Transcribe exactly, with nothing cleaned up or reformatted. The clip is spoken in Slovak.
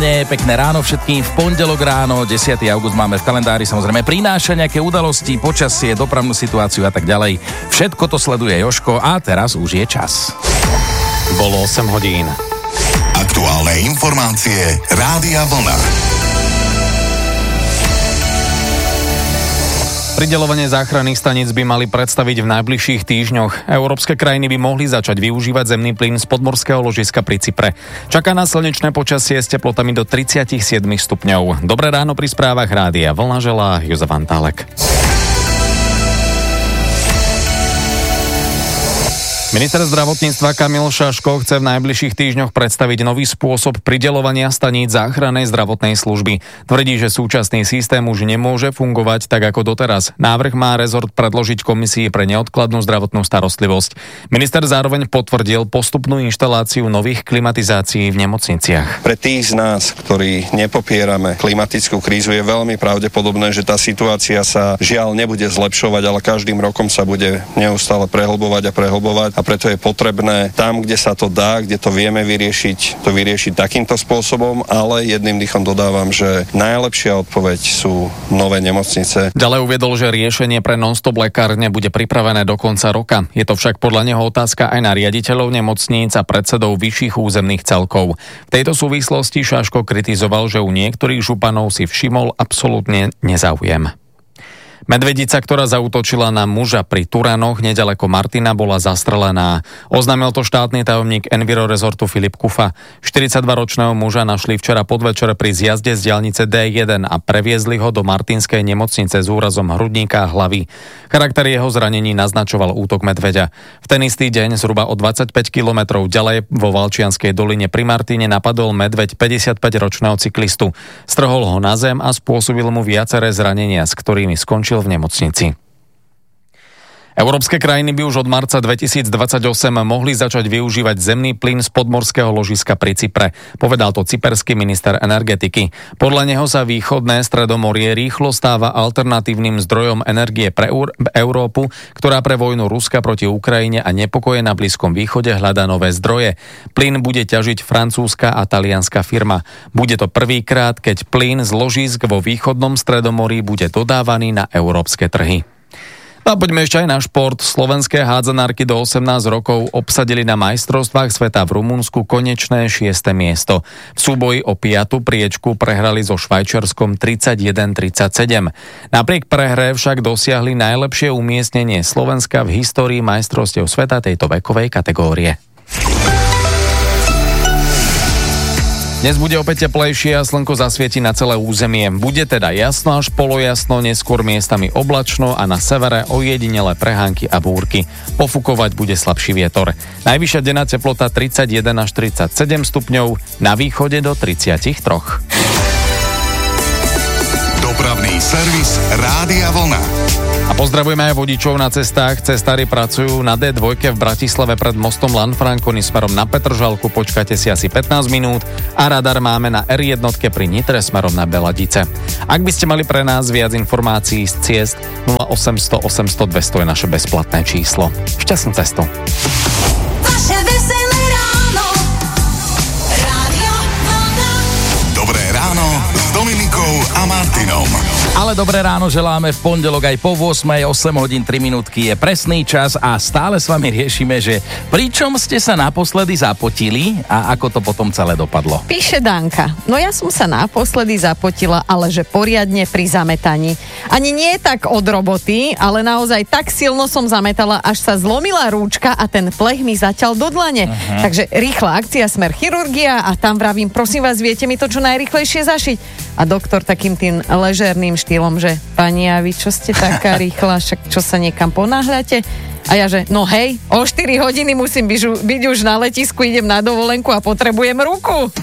Pekné ráno všetkým. V pondelok ráno, desiateho augusta máme v kalendári, samozrejme prináša nejaké udalosti, počasie, dopravnú situáciu a tak ďalej. Všetko to sleduje Jožko a teraz už je čas. Bolo osem hodín. Aktuálne informácie Rádia Vlna. Prideľovanie záchranných staníc by mali predstaviť v najbližších týždňoch. Európske krajiny by mohli začať využívať zemný plyn z podmorského ložiska pri Cypre. Čaká na slnečné počasie s teplotami do tridsaťsedem stupňov. Dobré ráno pri správach Rádia Vlna želá Jozef Antálek. Minister zdravotníctva Kamil Šaško chce v najbližších týždňoch predstaviť nový spôsob prideľovania staníc záchrannej zdravotnej služby. Tvrdí, že súčasný systém už nemôže fungovať tak ako doteraz. Návrh má rezort predložiť komisii pre neodkladnú zdravotnú starostlivosť. Minister zároveň potvrdil postupnú inštaláciu nových klimatizácií v nemocniciach. Pre tých z nás, ktorí nepopierame klimatickú krízu, je veľmi pravdepodobné, že tá situácia sa žiaľ nebude zlepšovať, ale každým rokom sa bude neustále prehlbovať a prehlbovať. A preto je potrebné tam, kde sa to dá, kde to vieme vyriešiť, to vyriešiť takýmto spôsobom, ale jedným dýchom dodávam, že najlepšia odpoveď sú nové nemocnice. Ďalej uviedol, že riešenie pre non-stop lekárne bude pripravené do konca roka. Je to však podľa neho otázka aj na riaditeľov nemocníc a predsedov vyšších územných celkov. V tejto súvislosti Šaško kritizoval, že u niektorých županov si všimol absolútne nezáujem. Medvedica, ktorá zaútočila na muža pri Turanoch nedaleko Martina, bola zastrelená. Oznámil to štátny tajomník Enviro Resortu Filip Kufa. štyridsaťdvaročného muža našli včera podvečer pri zjazde z diaľnice dé jeden a previezli ho do martinskej nemocnice s úrazom hrudníka a hlavy. Charakter jeho zranení naznačoval útok medveďa. V ten istý deň zhruba o dvadsaťpäť kilometrov ďalej vo Valčianskej doline pri Martine napadol medveď päťdesiatpäťročného cyklistu. Strhol ho na zem a spôsobil mu viaceré zranenia, s ktorými skončil v nemocnici. Európske krajiny by už od marca dvetisícdvadsaťosem mohli začať využívať zemný plyn z podmorského ložiska pri Cypre, povedal to cyperský minister energetiky. Podľa neho sa východné Stredomorie rýchlo stáva alternatívnym zdrojom energie pre Európu, ktorá pre vojnu Ruska proti Ukrajine a nepokoje na Blízkom východe hľadá nové zdroje. Plyn bude ťažiť francúzska a talianska firma. Bude to prvýkrát, keď plyn z ložísk vo východnom Stredomorí bude dodávaný na európske trhy. No a poďme ešte aj na šport. Slovenské hádzanárky do osemnásť rokov obsadili na majstrovstvách sveta v Rumunsku konečné šieste miesto. V súboji o piatu priečku prehrali so Švajčiarskom tridsaťjeden tridsaťsedem. Napriek prehre však dosiahli najlepšie umiestnenie Slovenska v histórii majstrovstiev sveta tejto vekovej kategórie. Dnes bude opäť teplejšie a slnko zasvieti na celé územie. Bude teda jasno až polojasno, neskôr miestami oblačno a na severe ojedinelé prehánky a búrky. Pofúkovať bude slabší vietor. Najvyššia denná teplota tridsaťjeden až tridsaťsedem stupňov, na východe do tridsaťtri. Dopravný servis Rádia Vlna. A pozdravujeme aj vodičov na cestách. Cestári pracujú na dé dva v Bratislave pred mostom Lanfranconi smerom na Petržalku. Počkajte si asi pätnásť minút a radar máme na er jedna pri Nitre smerom na Beladice. Ak by ste mali pre nás viac informácií z ciest, nula osemsto osemsto dvesto je naše bezplatné číslo. Šťastnú cestu. Vaše veselé ráno. Rádio Vlna. Dobré ráno s Dominikou a Martinom. Ale dobré ráno želáme v pondelok aj po ôsmej, osem hodín tri minútky je presný čas a stále s vami riešime, že pričom ste sa naposledy zapotili a ako to potom celé dopadlo. Píše Danka, no ja som sa naposledy zapotila, ale že poriadne pri zametaní. Ani nie tak od roboty, ale naozaj tak silno som zametala, až sa zlomila rúčka a ten plech mi zaťal do dlane. Uh-huh. Takže rýchla akcia, smer chirurgia a tam vravím, prosím vás, viete mi to čo najrýchlejšie zašiť? A doktor takým tým ležerným štýlom, že pani, a vy čo ste taká rýchla, však čo sa niekam ponáhľate? A ja, že no hej, o štyri hodiny musím byť, byť už na letisku, idem na dovolenku a potrebujem ruku.